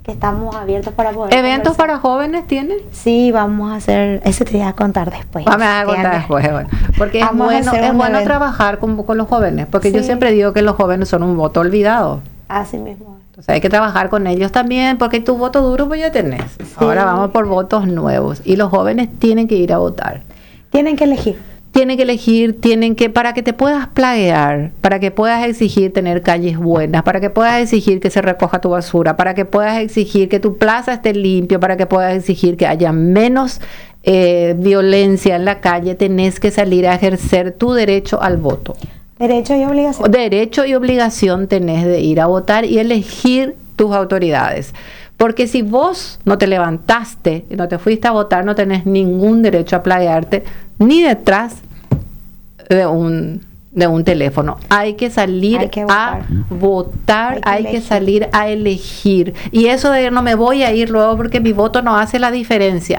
que estamos abiertos para poder ¿Eventos conversar. para jóvenes tienen? Sí, vamos a hacer, ese te voy a contar después. Vamos a contar después, bueno, porque es Vamos a bueno, hacer es un bueno evento. trabajar con los jóvenes, porque yo Sí. siempre digo que los jóvenes son un voto olvidado. Así mismo. Entonces hay que trabajar con ellos también, porque tu voto duro pues ya tenés. Ahora vamos por votos nuevos. Y los jóvenes tienen que ir a votar. Tienen que elegir. Tienen que elegir, para que te puedas plaguear, para que puedas exigir tener calles buenas, para que puedas exigir que se recoja tu basura, para que puedas exigir que tu plaza esté limpio, para que puedas exigir que haya menos violencia en la calle, tenés que salir a ejercer tu derecho al voto. Derecho y obligación. Derecho y obligación tenés de ir a votar y elegir tus autoridades. Porque si vos no te levantaste y no te fuiste a votar, no tenés ningún derecho a plaguearte ni detrás de un teléfono. Hay que salir a votar, hay que salir a elegir. Y eso de no me voy a ir luego porque mi voto no hace la diferencia.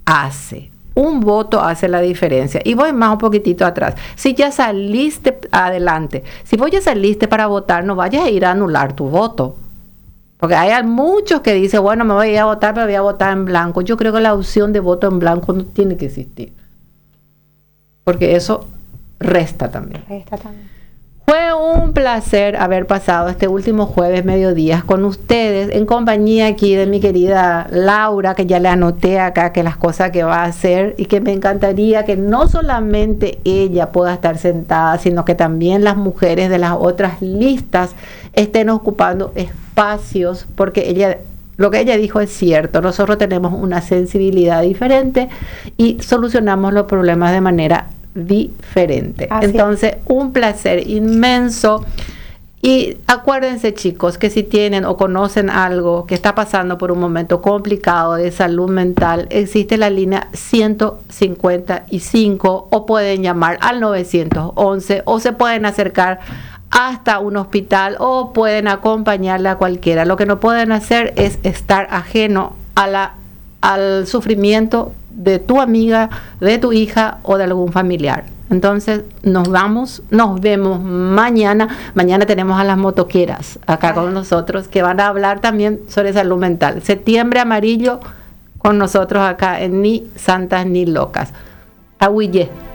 Un voto hace la diferencia. Y voy más un poquitito atrás. Si ya saliste adelante, si vos ya saliste para votar, no vayas a ir a anular tu voto. Porque hay muchos que dicen, bueno, me voy a ir a votar, pero voy a votar en blanco. Yo creo que la opción de voto en blanco no tiene que existir. Porque eso resta también. Fue un placer haber pasado este último jueves mediodía con ustedes, en compañía aquí de mi querida Laura, que ya le anoté acá que las cosas que va a hacer, y que me encantaría que no solamente ella pueda estar sentada, sino que también las mujeres de las otras listas estén ocupando espacios, porque lo que ella dijo es cierto. Nosotros tenemos una sensibilidad diferente y solucionamos los problemas de manera diferente. Entonces, un placer inmenso. Y acuérdense, chicos, que si tienen o conocen algo que está pasando por un momento complicado de salud mental, existe la línea 155, o pueden llamar al 911, o se pueden acercar hasta un hospital, o pueden acompañarle a cualquiera. Lo que no pueden hacer es estar ajeno al sufrimiento de tu amiga, de tu hija o de algún familiar. Entonces nos vemos mañana. Mañana tenemos a las motoqueras acá con nosotros, que van a hablar también sobre salud mental. Septiembre amarillo con nosotros acá en Ni Santas Ni Locas. Ahuille.